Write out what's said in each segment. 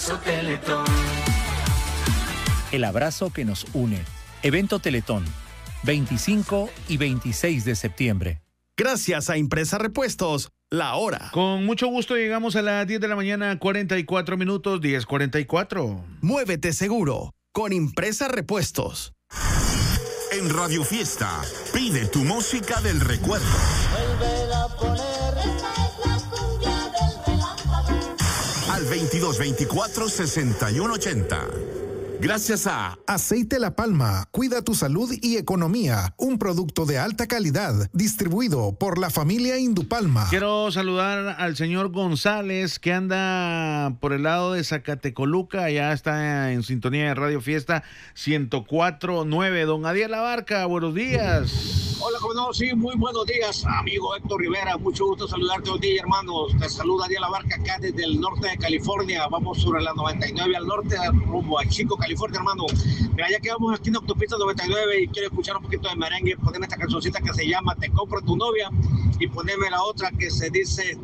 abrazo Teletón. El abrazo que nos une. Evento Teletón, 25 y 26 de septiembre. Gracias a Impresa Repuestos, la hora. Con mucho gusto llegamos a las 10 de la mañana, 44 minutos, 10:44. Muévete seguro con Impresa Repuestos. En Radio Fiesta, pide tu música del recuerdo. Vuélvela a poner, esta es la cumbia del relámpago. Al 2224-6180. Gracias a Aceite La Palma, cuida tu salud y economía. Un producto de alta calidad, distribuido por la familia Indupalma. Quiero saludar al señor González, que anda por el lado de Zacatecoluca. Ya está en sintonía de Radio Fiesta 104.9. Don Adiel Abarca, buenos días. Hola, ¿cómo no? Sí, muy buenos días, amigo Héctor Rivera. Mucho gusto saludarte hoy día, hermanos. Te saluda Adiel Abarca acá desde el norte de California. Vamos sobre la 99 al norte, rumbo a Chico, California, hermano. Mira, ya quedamos aquí en Autopista 99 y quiero escuchar un poquito de merengue. Poneme esta cancioncita que se llama Te compro tu novia y poneme la otra que se dice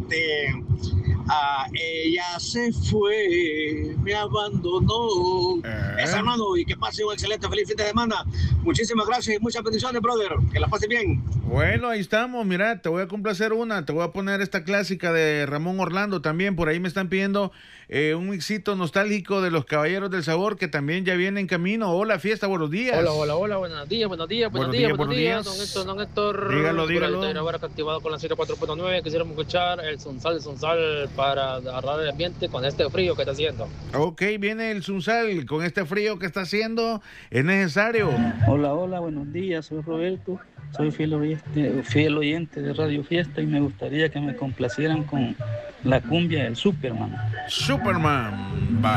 ella se fue, me abandonó. Esa, hermano, y que pase un excelente, feliz fin de semana. Muchísimas gracias y muchas bendiciones, brother. Que la pase bien. Bueno, ahí estamos. Mira, te voy a complacer una. Te voy a poner esta clásica de Ramón Orlando también. Por ahí me están pidiendo un mixito nostálgico de los Caballeros del Sabor, que también ya viene en camino. Hola, Fiesta, buenos días. Hola, buenos días, don Héctor. Dígalo. Ahora activado con la 4.9, quisiéramos escuchar el Sunsal para agarrar el ambiente con este frío que está haciendo. Ok, viene el Sunsal con este frío que está haciendo, es necesario. Hola, buenos días, soy Roberto, soy fiel oyente de Radio Fiesta y me gustaría que me complacieran con la cumbia del Superman. Superman.